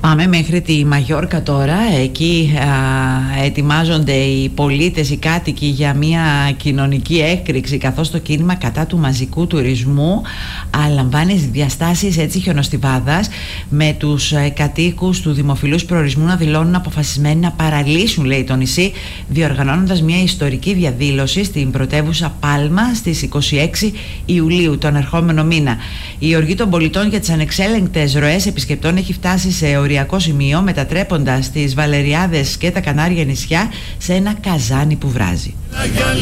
Πάμε μέχρι τη Μαγιόρκα τώρα. Εκεί ετοιμάζονται οι πολίτες, οι κάτοικοι για μια κοινωνική έκρηξη, καθώς το κίνημα κατά του μαζικού τουρισμού λαμβάνει διαστάσεις έτσι χιονοστιβάδας, με τους κατοίκους του δημοφιλούς προορισμού να δηλώνουν αποφασισμένοι να παραλύσουν, λέει, το νησί, διοργανώνοντας μια ιστορική διαδήλωση στην πρωτεύουσα Πάλμα στις 26 Ιουλίου, τον ερχόμενο μήνα. Η οργή των πολιτών για τις ανεξέλεγκτες ροές επισκεπτών έχει φτάσει σε οριακό σημείο, μετατρέποντας τις Βαλεριάδες και τα Κανάρια νησιά σε ένα καζάνι που βράζει.